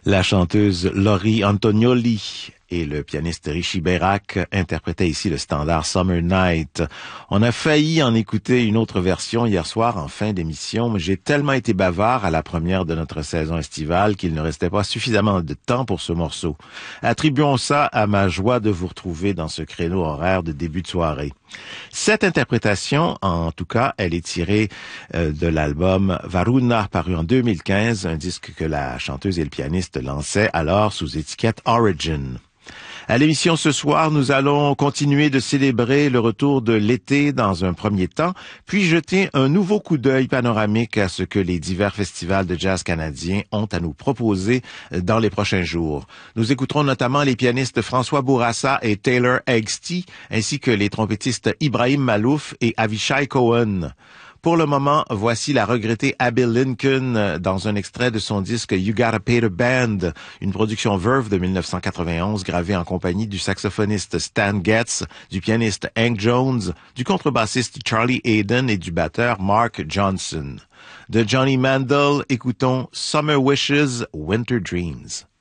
La chanteuse Laurie Antonioli et le pianiste Richie Beirac interprétaient ici le standard Summer Night. On a failli en écouter une autre version hier soir en fin d'émission, mais j'ai tellement été bavard à la première de notre saison estivale qu'il ne restait pas suffisamment de temps pour ce morceau. Attribuons ça à ma joie de vous retrouver dans ce créneau horaire de début de soirée. Cette interprétation, en tout cas, elle est tirée de l'album Varuna, paru en 2015, un disque que la chanteuse et le pianiste lançaient alors sous étiquette Origin. À l'émission ce soir, nous allons continuer de célébrer le retour de l'été dans un premier temps, puis jeter un nouveau coup d'œil panoramique à ce que les divers festivals de jazz canadiens ont à nous proposer dans les prochains jours. Nous écouterons notamment les pianistes François Bourassa et Taylor Eggstey, ainsi que les trompettistes Ibrahim Malouf et Avishai Cohen. Pour le moment, voici la regrettée Abby Lincoln dans un extrait de son disque You Gotta Pay the Band, une production Verve de 1991 gravée en compagnie du saxophoniste Stan Getz, du pianiste Hank Jones, du contrebassiste Charlie Hayden et du batteur Mark Johnson. De Johnny Mandel, écoutons Summer Wishes, Winter Dreams.